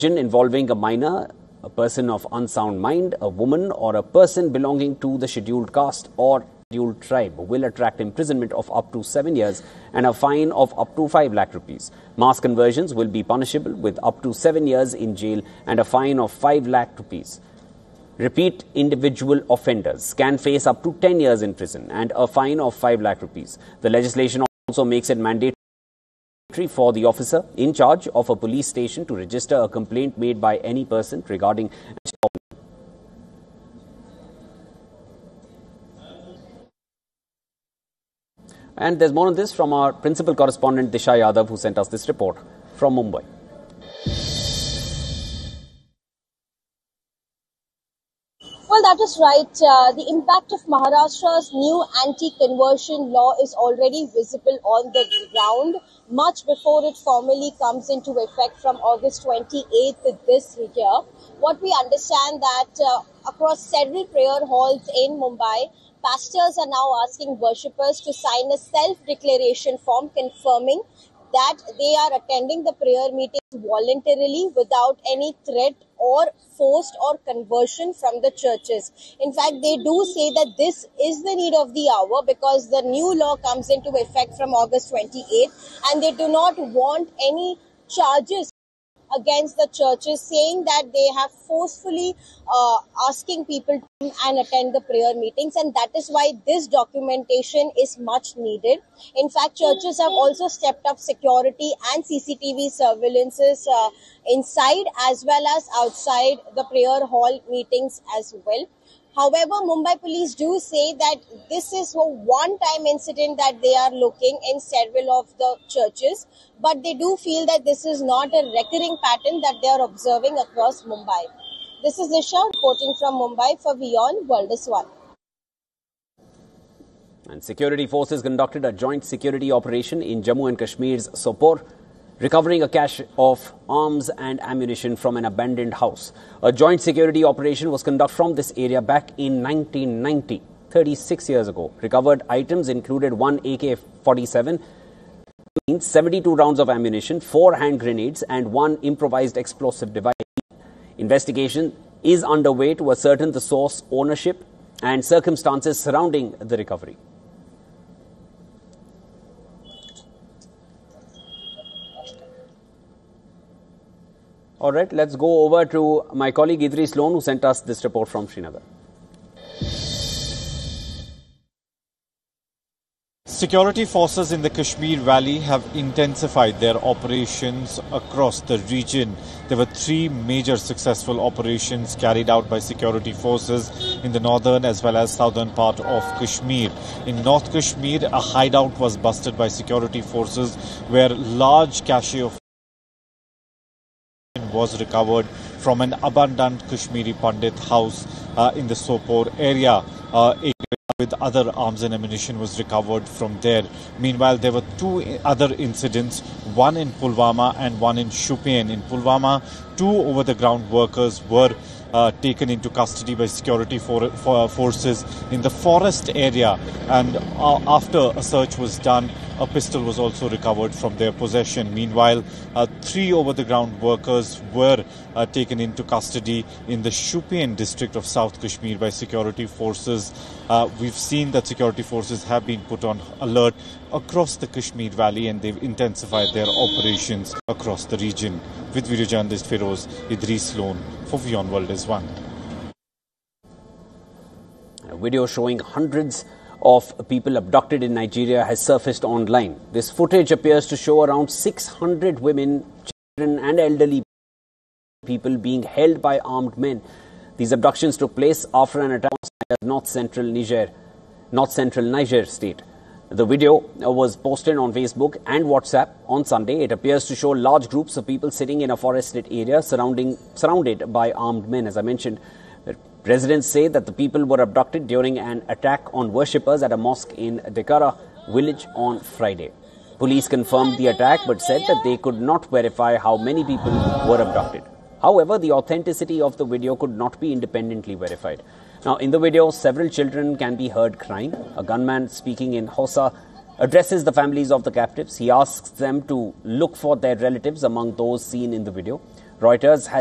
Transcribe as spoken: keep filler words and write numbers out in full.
involving a minor, a person of unsound mind, a woman, or a person belonging to the scheduled caste or scheduled tribe will attract imprisonment of up to seven years and a fine of up to five lakh rupees. Mass conversions will be punishable with up to seven years in jail and a fine of five lakh rupees. Repeat individual offenders can face up to ten years in prison and a fine of five lakh rupees. The legislation also makes it mandatory for the officer in charge of a police station to register a complaint made by any person regarding and there's more on this from our principal correspondent Disha Yadav, who sent us this report from Mumbai. Well, that is right. Uh, the impact of Maharashtra's new anti-conversion law is already visible on the ground much before it formally comes into effect from August twenty-eighth this year. What we understand that uh, across several prayer halls in Mumbai, pastors are now asking worshippers to sign a self-declaration form confirming that they are attending the prayer meetings voluntarily without any threat or forced or conversion from the churches. In fact, they do say that this is the need of the hour because the new law comes into effect from August twenty-eighth and they do not want any charges against the churches, saying that they have forcefully uh, asking people to come and attend the prayer meetings, and that is why this documentation is much needed. In fact, churches have also stepped up security and C C T V surveillances uh, inside as well as outside the prayer hall meetings as well. However, Mumbai police do say that this is a one-time incident that they are looking in several of the churches, but they do feel that this is not a recurring pattern that they are observing across Mumbai. This is Disha reporting from Mumbai for WION World is One. And security forces conducted a joint security operation in Jammu and Kashmir's Sopore, recovering a cache of arms and ammunition from an abandoned house. A joint security operation was conducted from this area back in nineteen ninety, thirty-six years ago. Recovered items included one A K forty-seven, seventy-two rounds of ammunition, four hand grenades, and one improvised explosive device. Investigation is underway to ascertain the source, ownership, and circumstances surrounding the recovery. All right, let's go over to my colleague Idris Lone, who sent us this report from Srinagar. Security forces in the Kashmir Valley have intensified their operations across the region. There were three major successful operations carried out by security forces in the northern as well as southern part of Kashmir. In North Kashmir, a hideout was busted by security forces where large cache of was recovered from an abandoned Kashmiri Pandit house uh, in the Sopore area. Uh, with other arms and ammunition was recovered from there. Meanwhile, there were two other incidents, one in Pulwama and one in Shupian. In Pulwama, two over-the-ground workers were uh, taken into custody by security for, for, forces in the forest area, and uh, after a search was done, a pistol was also recovered from their possession. Meanwhile, uh, three over-the-ground workers were uh, taken into custody in the Shupian district of South Kashmir by security forces. Uh, we've seen that security forces have been put on alert across the Kashmir Valley and they've intensified their operations across the region. With video journalist Feroz, Idris Lone for WION World is One. A video showing hundreds of people abducted in Nigeria has surfaced online. This footage appears to show around six hundred women, children and elderly people being held by armed men. These abductions took place after an attack on north central Niger, north central Niger state. The video was posted on Facebook and WhatsApp on Sunday. It appears to show large groups of people sitting in a forested area surrounding, surrounded by armed men. As I mentioned, residents say that the people were abducted during an attack on worshippers at a mosque in Dekara village on Friday. Police confirmed the attack but said that they could not verify how many people were abducted. However, the authenticity of the video could not be independently verified. Now, in the video, several children can be heard crying. A gunman speaking in Hausa addresses the families of the captives. He asks them to look for their relatives among those seen in the video. Reuters has